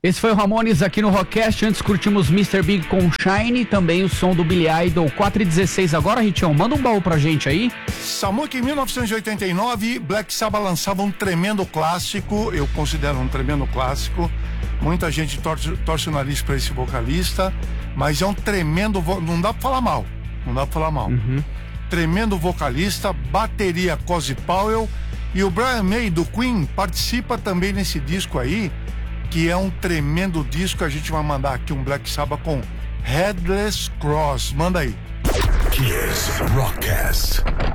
Esse foi o Ramones aqui no Rockcast. Antes curtimos Mr. Big com Shine, também o som do Billy Idol. 4h16 agora, Ritião, manda um baú pra gente aí. Samuca, em 1989, Black Sabbath lançava um tremendo clássico, eu considero um tremendo clássico. Muita gente torce o nariz pra esse vocalista, mas é um tremendo... Não dá pra falar mal, Tremendo vocalista, bateria Cozy Powell, e o Brian May do Queen participa também nesse disco aí, que é um tremendo disco. A gente vai mandar aqui um Black Sabbath com Headless Cross. Manda aí. Kiss Rockcast.